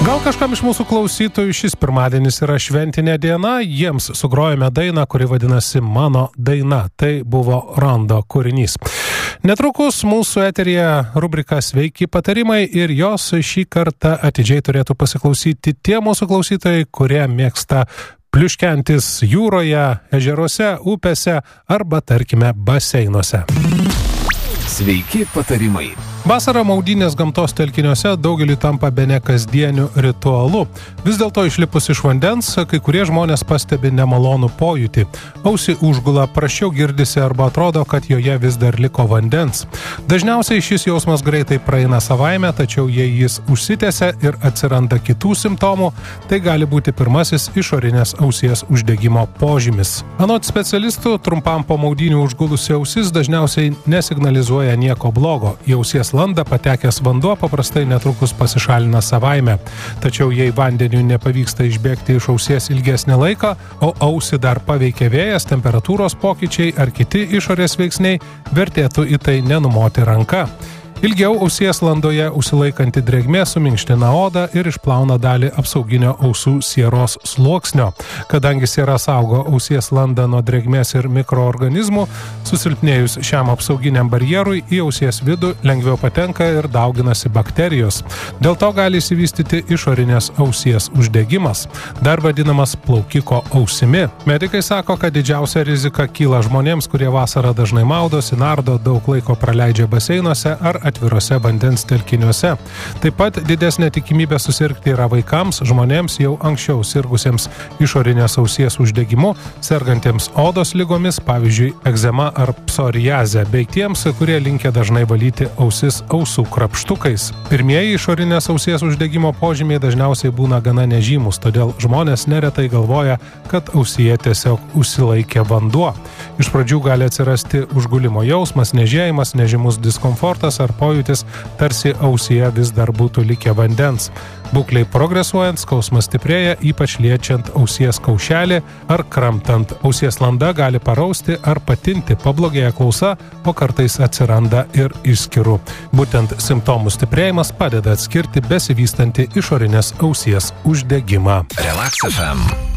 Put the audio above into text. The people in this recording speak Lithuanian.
Gal kažkam iš mūsų klausytojų šis pirmadienis yra šventinė diena, jiems sugrojame dainą, kuri vadinasi Mano daina. Tai buvo Rondo kūrinys. Netrukus mūsų eteryje rubrika Sveiki patarimai ir jos šį kartą atidžiai turėtų pasiklausyti tie mūsų klausytojai, kurie mėgsta pliuškentis jūroje, ežeruose, upėse arba, tarkime, baseinuose. Sveiki patarimai. Vasara maudynės gamtos telkiniuose daugeliui tampa bene kasdieniu ritualu. Vis dėlto išlipus iš vandens, kai kurie žmonės pastebi nemalonų pojūtį. Ausį užgula, prasčiau girdisi arba atrodo, kad joje vis dar liko vandens. Dažniausiai šis jausmas greitai praeina savaime, tačiau jei jis užsitęsia ir atsiranda kitų simptomų, tai gali būti pirmasis išorinės ausies uždegimo požymis. Anot specialistų, trumpam po maudynių užgulusi ausis dažniausiai nesignalizuoja nieko blogo. Į ausies landą patekęs vanduo paprastai netrukus pasišalina savaime. Tačiau jei vandeniui nepavyksta išbėgti iš ausies ilgesnį laiką, o ausį dar paveikia vėjas, temperatūros pokyčiai ar kiti išorės veiksniai, vertėtų į tai nenumoti ranka. Ilgiau ausies landoje užsilaikanti drėgmė suminkština odą ir išplauna dalį apsauginio ausų sieros sluoksnio. Kadangi siera saugo ausies landą nuo drėgmės ir mikroorganizmų, susilpnėjus šiam apsauginiam barjerui į ausies vidų lengviau patenka ir dauginasi bakterijos. Dėl to gali išsivystyti išorinės ausies uždegimas, dar vadinamas plaukiko ausimi. Medikai sako, kad didžiausia rizika kyla žmonėms, kurie vasarą dažnai maudosi, nardo, daug laiko praleidžia baseinuose ar atvirose vandens telkiniuose. Taip pat didesnė tikimybė susirgti yra vaikams, žmonėms jau anksčiau sirgusiems išorinės ausies uždegimu, sergantiems odos ligomis, pavyzdžiui, egzema ar psoriaze, bei tiems, kurie linkę dažnai valyti ausis ausų krapštukais. Pirmieji išorinės ausies uždegimo požymiai dažniausiai būna gana nežymus, todėl žmonės neretai galvoja, kad ausyje tiesiog užsilaikė vanduo. Iš pradžių gali atsirasti užgulimo jausmas, nežėjimas, nežymus diskomfortas ar pojūtis, tarsi ausyje vis dar būtų likę vandens. Būklei progresuojant, skausmas stiprėja, ypač liečiant ausies kaušelį ar kramtant. Ausies landa gali parausti ar patinti, pablogėja klausa, o kartais atsiranda ir išskyrų. Būtent simptomų stiprėjimas padeda atskirti besivystantį išorinės ausies uždegimą. Relax FM.